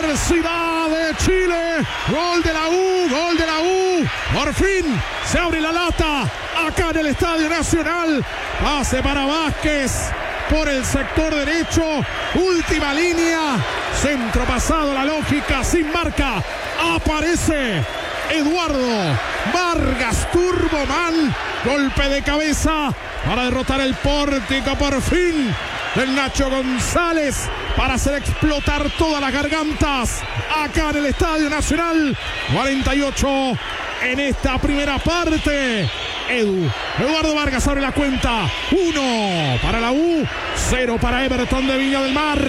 Universidad de Chile. Gol de la U, gol de la U. Por fin se abre la lata acá en el Estadio Nacional. Pase para Vázquez por el sector derecho. Última línea. Centro pasado, la lógica, sin marca. Aparece Eduardo Vargas Turboman. Golpe de cabeza para derrotar el pórtico por fin del Nacho González, para hacer explotar todas las gargantas acá en el Estadio Nacional. 48 en esta primera parte. Eduardo Vargas abre la cuenta. 1 para la U, 0 para Everton de Viña del Mar.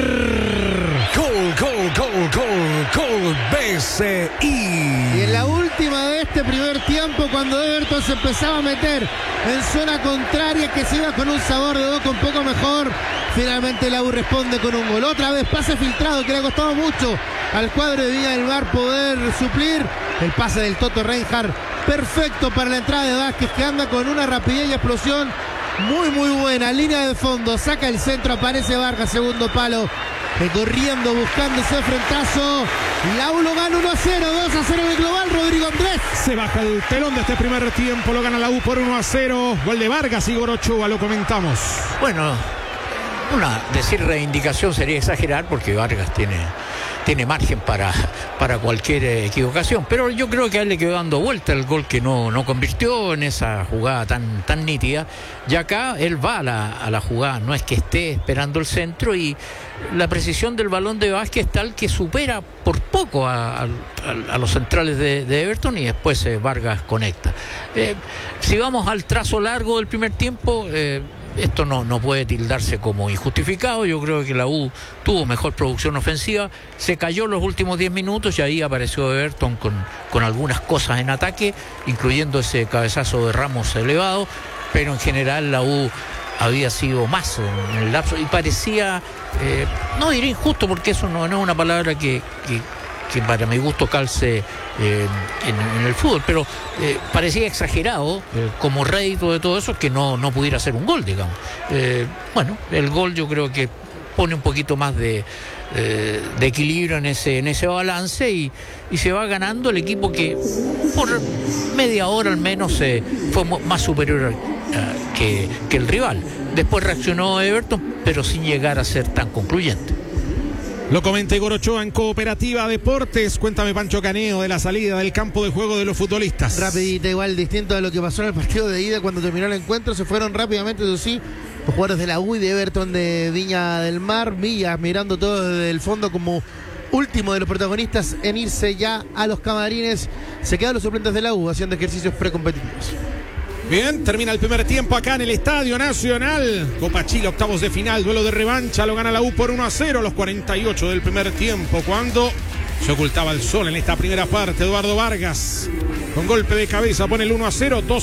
Gol, BCI. Y en la última de este primer tiempo, cuando Everton se empezaba a meter en zona contraria, que se iba con un sabor de boca un poco mejor, finalmente la U responde con un gol. Otra vez pase filtrado, que le ha costado mucho al cuadro de Viña del Mar poder suplir. El pase del Toto Reinhardt, perfecto para la entrada de Vázquez, que anda con una rapidez y explosión muy buena. Línea de fondo, saca el centro, aparece Vargas, segundo palo, corriendo, buscando ese frentazo. La U lo gana 1-0, 2-0 en el global. Rodrigo Andrés se baja el telón de este primer tiempo, lo gana la U por 1-0. Gol de Vargas, Igor Ochoa, lo comentamos. Bueno, decir reivindicación sería exagerar, porque Vargas tiene margen para cualquier equivocación, pero yo creo que a él le quedó dando vuelta el gol que no convirtió en esa jugada tan nítida. Y acá él va a la jugada, no es que esté esperando el centro, y la precisión del balón de Vázquez tal que supera por poco a los centrales de Everton, y después Vargas conecta. Si vamos al trazo largo del primer tiempo, esto no puede tildarse como injustificado. Yo creo que la U tuvo mejor producción ofensiva, se cayó los últimos 10 minutos y ahí apareció Everton con algunas cosas en ataque, incluyendo ese cabezazo de Ramos elevado, pero en general la U había sido más en el lapso, y parecía, no diré injusto, porque eso no es una palabra que para mi gusto calce en el fútbol, pero parecía exagerado como rédito de todo eso que no pudiera ser un gol, digamos. Bueno, el gol yo creo que pone un poquito más de equilibrio en ese balance, y se va ganando el equipo que por media hora al menos fue más superior que el rival. Después reaccionó Everton, pero sin llegar a ser tan concluyente. Lo comenta Igor Ochoa en Cooperativa Deportes. Cuéntame, Pancho Caneo, de la salida del campo de juego de los futbolistas. Rapidita, igual distinto a lo que pasó en el partido de ida. Cuando terminó el encuentro se fueron rápidamente, eso sí, los jugadores de la U y de Everton de Viña del Mar. Villa mirando todo desde el fondo como último de los protagonistas en irse ya a los camarines. Se quedan los suplentes de la U haciendo ejercicios precompetitivos. Bien, termina el primer tiempo acá en el Estadio Nacional. Copa Chile, octavos de final, duelo de revancha, lo gana la U por 1-0 a los 48 del primer tiempo, cuando se ocultaba el sol en esta primera parte. Eduardo Vargas, con golpe de cabeza, pone el 1-0, 2